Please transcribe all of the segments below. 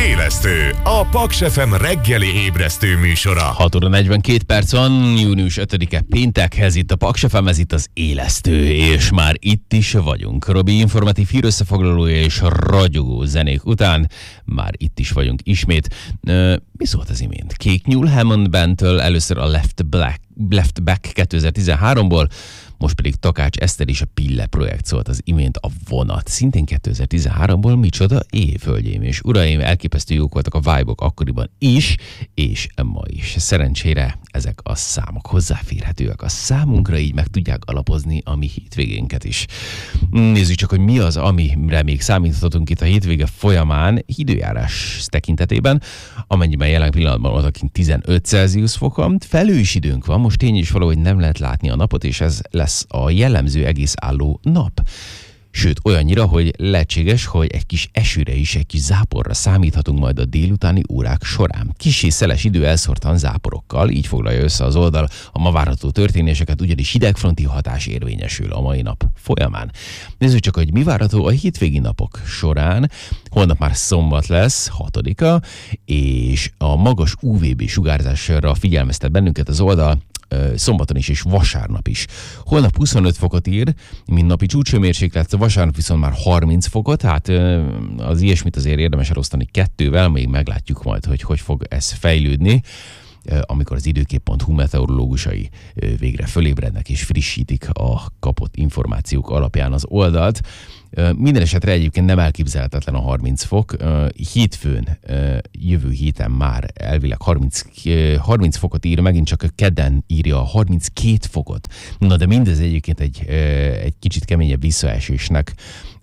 Élesztő, a Paks FM reggeli ébresztő műsora. 6 óra 42 perc van, június 5-e péntekhez, itt a Paks FM, ez itt az Élesztő, és már itt is vagyunk. Robi informatív hírösszefoglalója és ragyogó zenék után már itt is vagyunk ismét. Mi szólt az imént? Kék Nyúl Hammond Bandtől, először a Left Back 2013-ból, most pedig Takács Eszter és a Pille projekt szólt az imént, a Vonat. Szintén 2013-ból, micsoda év, hölgyeim és uraim, elképesztő jók voltak a vibe-ok akkoriban is, és ma is. Szerencsére ezek a számok hozzáférhetőek a számunkra, így meg tudják alapozni a mi hétvégénket is. Nézzük csak, hogy mi az, amire még számíthatunk itt a hétvége folyamán, időjárás tekintetében, amennyiben jelen pillanatban odakint 15 Celsius fokon. Felhős időnk van, most tény is valahogy nem lehet látni a napot, és ez lesz a jellemző egész álló nap. Sőt, olyannyira, hogy lehetséges, hogy egy kis esőre is, egy kis záporra számíthatunk majd a délutáni órák során. Kissé szeles idő elszórtan záporokkal, így foglalja össze az oldal a ma várható történéseket, ugyanis hidegfronti hatás érvényesül a mai nap folyamán. Nézzük csak, hogy mi várható a hétvégi napok során. Holnap már szombat lesz, 6-a, és a magas UVB sugárzásra figyelmeztet bennünket az oldal, szombaton is és vasárnap is. Holnap 25 fokot ír, mint napi csúcshőmérséklet, vasárnap viszont már 30 fokot, hát az ilyesmit azért érdemes elosztani 2-vel, még meglátjuk majd, hogy fog ez fejlődni, amikor az időkép.hu meteorológusai végre fölébrednek és frissítik a kapott információk alapján az oldalt. Minden esetre egyébként nem elképzelhetetlen a 30 fok. Hétfőn, jövő héten már elvileg 30 fokot ír, megint csak a kedden írja a 32 fokot. Na de mindez egyébként egy kicsit keményebb visszaesésnek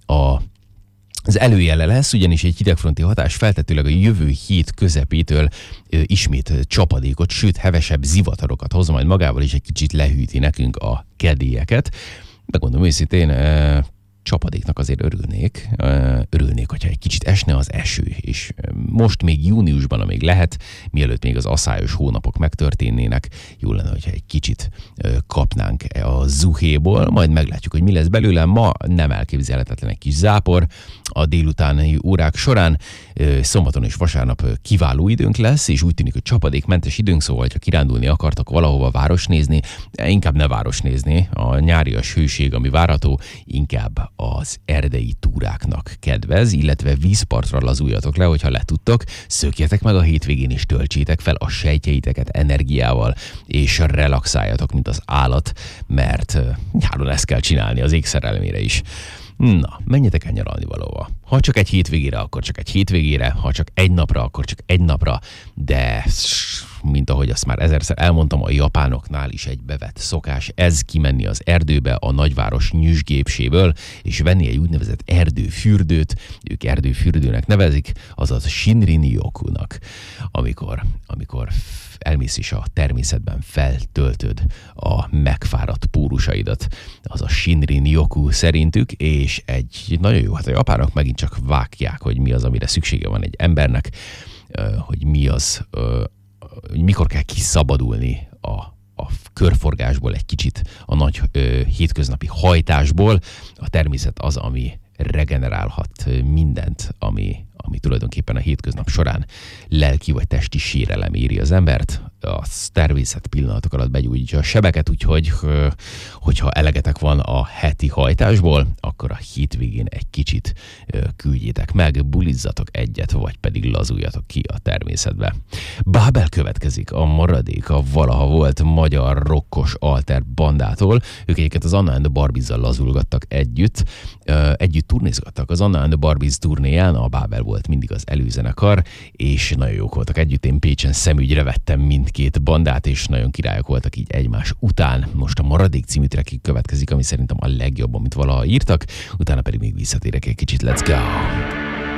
az előjele lesz, ugyanis egy hidegfronti hatás feltetőleg a jövő hét közepétől ismét csapadékot, sőt hevesebb zivatarokat hoz majd magával, és egy kicsit lehűti nekünk a kedélyeket. Megmondom őszintén, csapadéknak azért örülnék, hogyha egy kicsit esne az eső, és most még júniusban, amíg lehet, mielőtt még az aszályos hónapok megtörténnének, jó lenne, hogyha egy kicsit kapnánk a zuhéból, majd meglátjuk, hogy mi lesz belőle. Ma nem elképzelhetetlen egy kis zápor a délutáni órák során, szombaton és vasárnap kiváló időnk lesz, és úgy tűnik, hogy csapadékmentes időnk, szóval, ha kirándulni akartak valahova városnézni, inkább ne városnézni, a nyárias hőség, ami várható, inkább az erdei túráknak kedvez, illetve vízpartra lazuljatok le, hogyha letudtok, szökjetek meg a hétvégén és töltsétek fel a sejtjeiteket energiával, és relaxáljatok, mint az állat, mert nyáron ezt kell csinálni az ég szerelmére is. Na, menjetek el nyaralni valahova. Ha csak egy hétvégére, akkor csak egy hétvégére, ha csak egy napra, akkor csak egy napra, de mint ahogy azt már ezerszer elmondtam, a japánoknál is egy bevett szokás ez kimenni az erdőbe a nagyváros nyüzsgépséből, és venni egy úgynevezett erdőfürdőt, ők erdőfürdőnek nevezik, azaz Shinrin-yoku-nak, amikor elmész is a természetben feltöltöd a megfáradt pórusaidat, az a Shinrin-yoku szerintük, és egy nagyon jó, hát a japánok megint csak vágják, hogy mi az, amire szüksége van egy embernek, hogy mi az, hogy mikor kell kiszabadulni a körforgásból egy kicsit, a nagy hétköznapi hajtásból. A természet az, ami regenerálhat mindent, ami tulajdonképpen a hétköznap során lelki vagy testi sérelem éri az embert. A természet pillanatok alatt begyógyítja a sebeket, úgyhogy hogyha elegetek van a heti hajtásból, akkor a hétvégén egy kicsit küldjétek meg, bulizzatok egyet, vagy pedig lazuljatok ki a természetbe. Bábel következik, a maradék a valaha volt magyar rokkos alter bandától. Ők egyébként az Anna and the Barbies-zal lazulgattak együtt turnézgattak az Anna and the Barbies turnéján, a Bábel volt mindig az előzenekar, és nagyon jók voltak együtt. Én Pécsen szemügyre vettem mindkét bandát, és nagyon királyok voltak így egymás után. Most a Maradék című track következik, ami szerintem a legjobb, amit valaha írtak, utána pedig még visszatérek egy kicsit. Let's go!